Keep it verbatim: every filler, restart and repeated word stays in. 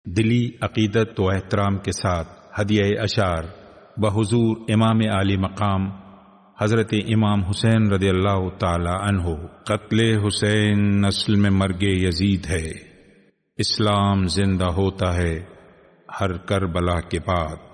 दिली अकीदत व एहतराम के साथ हदिया अशार बहुजूर इमाम आली मकाम हजरत इमाम हुसैन रदियल्लाहु ताला अन्हु। कत्ले हुसैन नस्ल में मर्गे यजीद है, इस्लाम जिंदा होता है हर करबला के बाद।